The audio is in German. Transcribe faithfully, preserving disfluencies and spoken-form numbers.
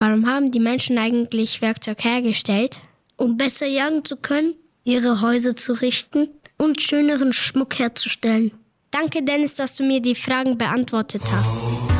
Warum haben die Menschen eigentlich Werkzeug hergestellt? Um besser jagen zu können, ihre Häuser zu richten und schöneren Schmuck herzustellen. Danke, Dennis, dass du mir die Fragen beantwortet hast.